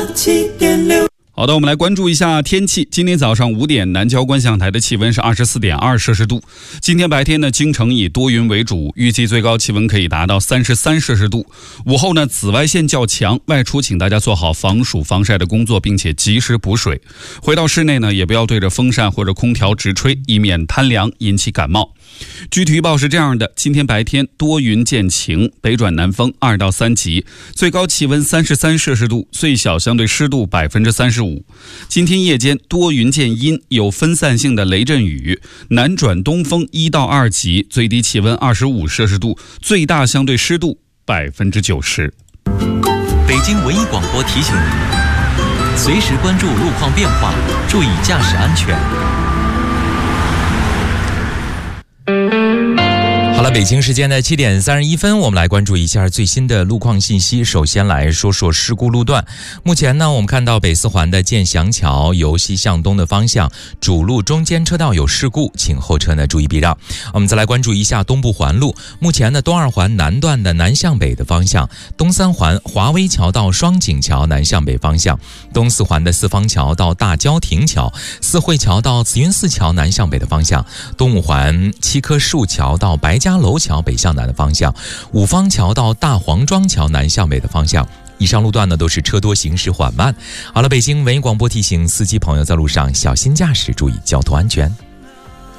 107.6。好的，我们来关注一下天气。今天早上5点，南郊观象台的气温是24.2摄氏度。今天白天呢，京城以多云为主，预计最高气温可以达到33摄氏度。午后呢，紫外线较强，外出请大家做好防暑防晒的工作，并且及时补水。回到室内呢，也不要对着风扇或者空调直吹，以免贪凉引起感冒。具体预报是这样的：今天白天多云见晴，北转南风2到3级，最高气温33摄氏度，最小相对湿度35%。今天夜间多云见阴，有分散性的雷阵雨，南转东风1到2级，最低气温25摄氏度，最大相对湿度90%。 北京文艺广播提醒您，随时关注路况变化，注意驾驶安全。好了，北京时间的7点31分，我们来关注一下最新的路况信息。首先来说说事故路段。目前呢，我们看到北四环的建祥桥由西向东的方向，主路中间车道有事故，请后车呢注意避让。我们再来关注一下东部环路。目前呢，东二环南段的南向北的方向，东三环华威桥到双井桥南向北方向，东四环的四方桥到大郊亭桥，四惠桥到慈云寺桥南向北的方向，东五环七棵树桥到白家楼桥北向南的方向，五方桥到大黄庄桥南向北的方向。以上路段呢都是车多行驶缓慢。好了，北京文艺广播提醒司机朋友在路上小心驾驶，注意交通安全。